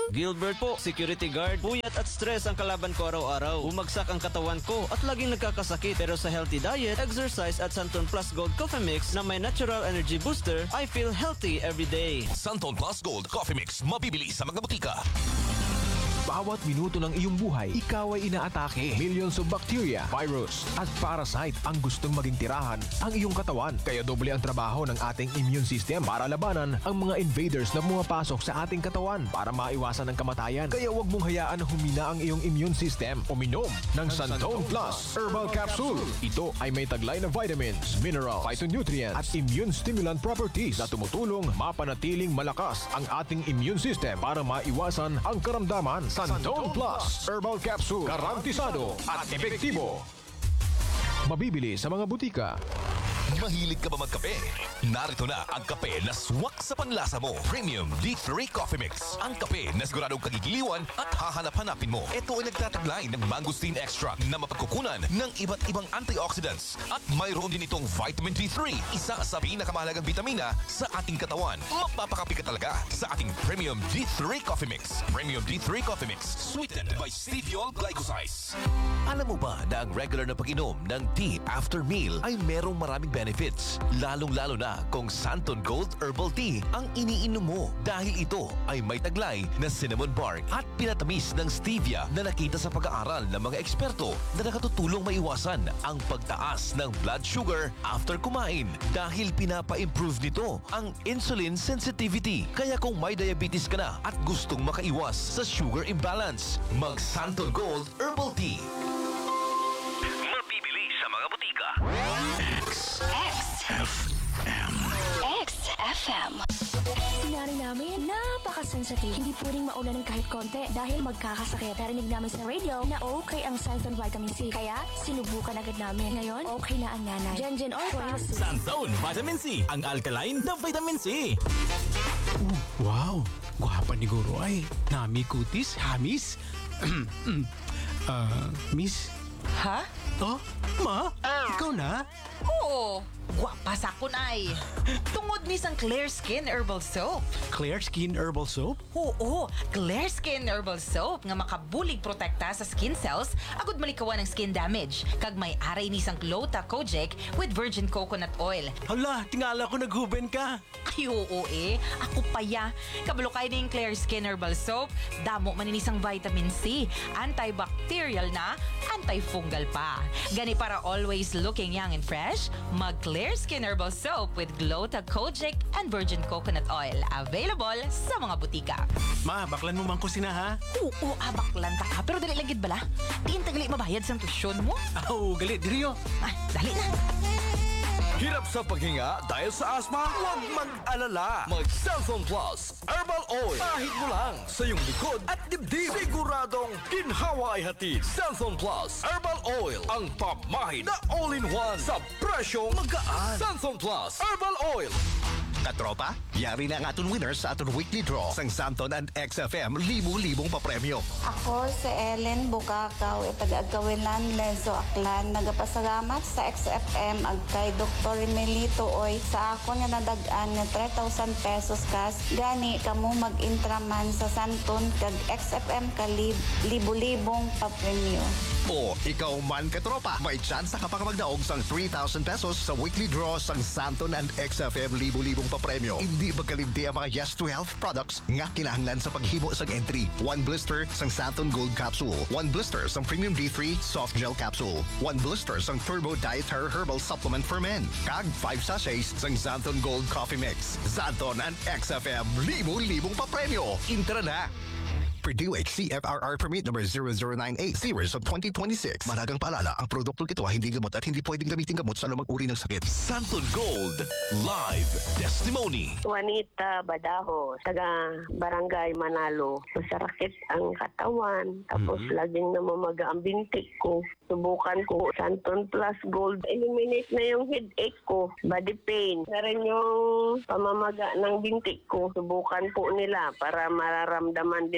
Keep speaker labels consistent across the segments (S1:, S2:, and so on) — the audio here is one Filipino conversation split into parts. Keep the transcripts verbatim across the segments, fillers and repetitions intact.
S1: Gilbert po, security guard. Puyat at stress ang kalaban ko araw-araw. Bumagsak ang katawan ko at laging nagkakasakit. Pero sa healthy diet, exercise at Santon Plus Gold Coffee Mix na may natural energy booster, I feel healthy every day.
S2: Santon Plus Gold Coffee Mix, mabibili sa mga butika.
S3: Bawat minuto ng iyong buhay, ikaw ay inaatake. Millions of bacteria, virus, at parasite ang gustong maging tirahan ang iyong katawan. Kaya doble ang trabaho ng ating immune system para labanan ang mga invaders na pumapasok sa ating katawan para maiwasan ang kamatayan. Kaya huwag mong hayaan na humina ang iyong immune system. Uminom ng Santon Plus Herbal Capsule. Ito ay may taglay na vitamins, minerals, phytonutrients, at immune stimulant properties na tumutulong mapanatiling malakas ang ating immune system para maiwasan ang karamdaman. Santon Plus Herbal Capsule, garantisado at epektibo. Mabibili sa mga butika.
S2: Mahilig ka ba magkape? Narito na ang kape na swak sa panlasa mo. Premium D three Coffee Mix. Ang kape na siguradong kagigiliwan at hahanap-hanapin mo. Ito ay nagtataglay ng mangosteen extract na mapagkukunan ng iba't ibang antioxidants. At mayroon din itong vitamin D three, isa sa pinakamahalagang vitamina sa ating katawan. Mapapakapi ka talaga sa ating Premium D three Coffee Mix. Premium D three Coffee Mix, sweetened by stevia glycosides. Alam mo ba na ang regular na pag-inom ng tea after meal ay merong maraming benefits, lalong-lalo na kung Santon Gold Herbal Tea ang iniinom mo dahil ito ay may taglay na cinnamon bark at pinatamis ng stevia na nakita sa pag-aaral ng mga eksperto na nakatutulong maiwasan ang pagtaas ng blood sugar after kumain dahil pinapa-improve nito ang insulin sensitivity. Kaya kung may diabetes ka na at gustong makaiwas sa sugar imbalance, mag Santon Gold Herbal Tea. Mabibili sa mga butika.
S4: X F M X F M. Sinari namin, napaka-sensitive. Hindi pwedeng maulan ng kahit konti dahil magkakasakit. Narinig namin sa radio na okay ang Santon Vitamin C. Kaya sinubukan agad namin. Ngayon, okay na ang nanay. Gengen All Plus.
S5: Santon Vitamin C, ang alkaline na vitamin C.
S6: Uh, wow, gwapa ni Guro ay. Nami kutis, hamis. uh, miss?
S7: Ha?
S6: Oh, ma? Ikaw na?
S7: Oo. Gwapa sa kun ay. Tungod ni sang Clear Skin Herbal Soap.
S6: Clear Skin Herbal Soap?
S7: Oo, Clear Skin Herbal Soap nga makabulig protekta sa skin cells agud malikawan ng skin damage. Kag may aray ni sang Glota Kojic with virgin coconut oil.
S6: Hala, tingala ko naghuben ka.
S7: Ay, oo eh. Ako pa ya. Kabalo kayo ng Clear Skin Herbal Soap. Damo maninisang vitamin C. Antibacterial na, antifungal pa. Gani para always looking young and fresh, mag Clear Skin Herbal Soap with Glota Kojic and virgin coconut oil. Available sa mga butika.
S6: Ma, baklan mo man ko sina ha?
S7: Oo, abaklan ta ka. Pero dali lagid bala. Diin tagali mabayad sa tusyon mo.
S6: Aw, gali, diriyo.
S7: Ay, dali na.
S2: Hirap sa paghinga dahil sa asma? Huwag mag-alala. Mag-Santon Plus Herbal Oil. Kahit mo lang sa iyong likod at dibdib. Siguradong ginhawa ay hatid. Santon Plus Herbal Oil. Ang pamahid na all-in-one sa presyong magaan. Santon Plus Herbal Oil. Katropa, yari na ang aton winners sa aton weekly draw sang Santon and X F M libo-libong papremyo.
S8: Ako si Ellen Bukakaw, ipag-agawilan Lenzo Aklan. Nagapasalamat sa X F M ag kay Doktor Melito Oy sa ako nga nadagaan nga three thousand pesos kas. Gani kamo mag-intraman sa Santon kag X F M kalib libo-libong papremyo.
S2: O ikaw man katropa, may chance na kapag magdaog sang three thousand pesos sa weekly draw sang Santon and X F M libo-libong papremyo. Hindi magkalimti ang mga Yes to Health products nga kinahanglan sa paghimo sang entry. One blister sang Santon Gold Capsule. One blister sang Premium D three Soft Gel Capsule. One blister sang Turbo Dietary Herbal Supplement for Men. Kag five sachets sang Santon Gold Coffee Mix. Santon and X F M libo-libong papremyo. Intra na! Purdue H C F R R Permit number zero zero nine eight series of twenty twenty-six. Managang paalala, ang produktong ito ay hindi gamot at hindi pwedeng gamitin gamot sa anumang uri ng sakit. Santon Gold Live Testimony.
S9: Juanita Badaho, taga Barangay Manalo. Masarakit ang katawan, tapos mm-hmm. laging namamaga ang bintik ko. Subukan ko Santon Plus Gold. Eliminate na yung headache ko, body pain. Na rin yung pamamaga ng bintik ko. Subukan po nila para mararamdaman din nila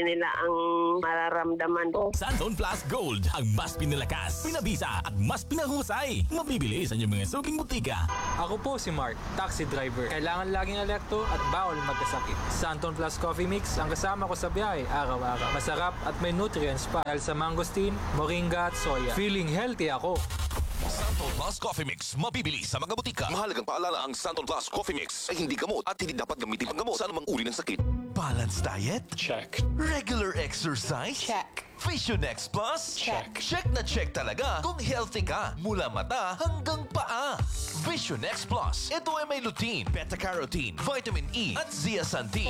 S9: ang mararamdaman ko.
S5: Santon Plus Gold, ang mas pinalakas, pinabisa at mas pinahusay. Mabibili sa inyong mga suking butika.
S10: Ako po si Mark, taxi driver. Kailangan laging alerto at bawal magkasakit. Santon Plus Coffee Mix ang kasama ko sa biyahe araw-araw. Masarap at may nutrients pa dahil sa mangosteen, moringa at soya. Feeling healthy ako.
S2: Santon Plus Coffee Mix, mabibili sa mga butika. Mahalagang paalala, ang Santon Plus Coffee Mix ay hindi gamot at hindi dapat gamitin panggamot sa anumang uri ng sakit. Balanced diet?
S10: Check.
S2: Regular exercise?
S8: Check.
S2: Vision X Plus?
S8: Check.
S2: Check na check talaga kung healthy ka mula mata hanggang paa. Vision X Plus. Ito ay may lutein, beta-carotene, vitamin E at zeaxanthin.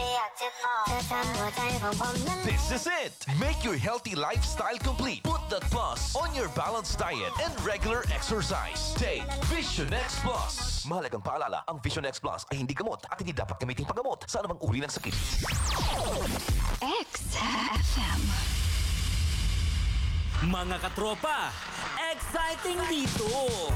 S2: This is it! Make your healthy lifestyle complete. Put that plus on your balanced diet and regular exercise. Take Vision X Plus. Mahalagang paalala, ang Vision X Plus ay hindi gamot at hindi dapat gamitin panggamot sa anumang uri ng sakit.
S4: X F M.
S5: Mga katropa, exciting dito!